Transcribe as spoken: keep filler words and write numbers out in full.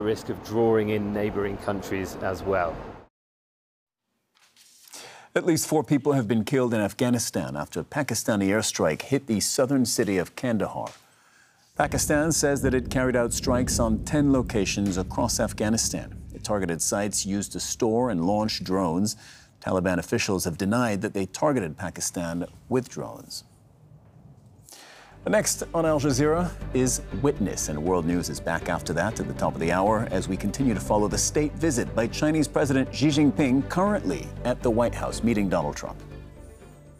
risk of drawing in neighboring countries as well. At least four people have been killed in Afghanistan after a Pakistani airstrike hit the southern city of Kandahar. Pakistan says that it carried out strikes on ten locations across Afghanistan. It targeted sites used to store and launch drones. Taliban officials have denied that they targeted Pakistan with drones. Next on Al Jazeera is Witness, and World News is back after that at the top of the hour as we continue to follow the state visit by Chinese President Xi Jinping, currently at the White House meeting Donald Trump.